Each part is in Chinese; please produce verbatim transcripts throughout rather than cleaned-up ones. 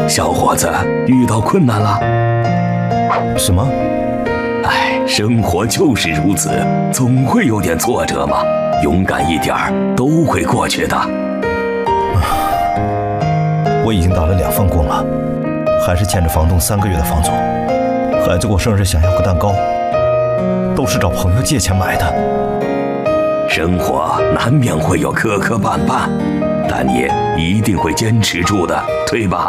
小伙子，遇到困难了？ 什么？ 哎，生活就是如此，总会有点挫折嘛。勇敢一点儿，都会过去的。 我已经打了两份工了，还是欠着房东三个月的房租。孩子过生日想要个蛋糕，都是找朋友借钱买的。 生活难免会有磕磕绊绊，但你一定会坚持住的，对吧？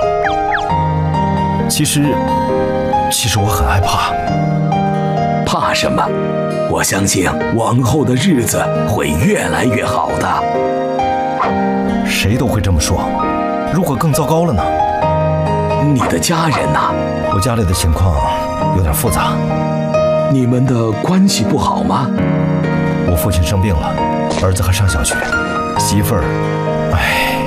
其实，其实我很害怕。 怕什么？我相信往后的日子会越来越好的。 谁都会这么说，如果更糟糕了呢？ 你的家人呢？ 我家里的情况有点复杂。 你们的关系不好吗？ 我父亲生病了，儿子还上小学，媳妇儿，唉，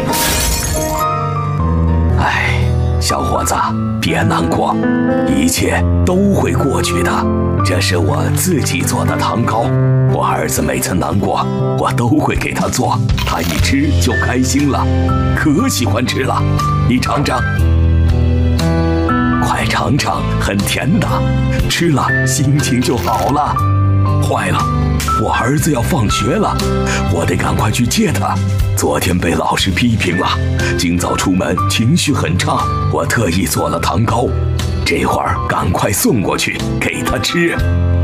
唉，小伙子，别难过，一切都会过去的。这是我自己做的糖糕，我儿子每次难过，我都会给他做，他一吃就开心了，可喜欢吃了。你尝尝，快尝尝，很甜的，吃了心情就好了。坏了，我儿子要放学了，我得赶快去接他。昨天被老师批评了，今早出门情绪很差，我特意做了糖糕，这会儿赶快送过去给他吃。